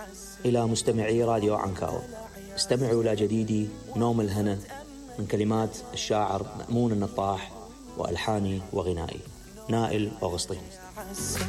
إلى مستمعي راديو عنكاو، استمعوا إلى جديدي نوم الهنا من كلمات الشاعر مأمون النطاح وألحاني وغنائي نائل أغسطين.